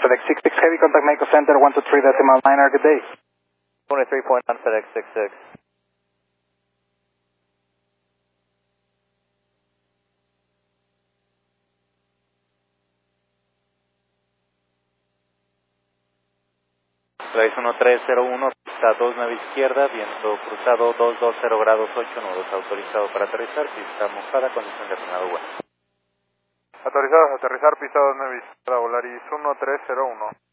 FedEx 66 Heavy, contact Mexico Center 123.9, good day. 23.9 FedEx 66. Flight 1301, pista 29 izquierda, viento cruzado 220 grados 8 nudos, autorizado para aterrizar, pista mojada, condición de frenado bueno. Autorizados a aterrizar, pista 29 izquierda, Volaris 1301.